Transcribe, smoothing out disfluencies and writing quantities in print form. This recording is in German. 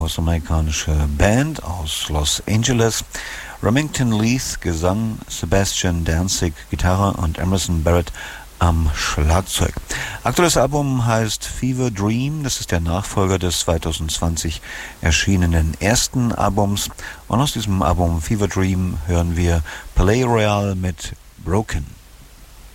US-amerikanische Band aus Los Angeles. Remington Leith, Gesang, Sebastian Danzig, Gitarre und Emerson Barrett am Schlagzeug. Aktuelles Album heißt Fever Dream. Das ist der Nachfolger des 2020 erschienenen ersten Albums. Und aus diesem Album Fever Dream hören wir Palais Royale mit Broken.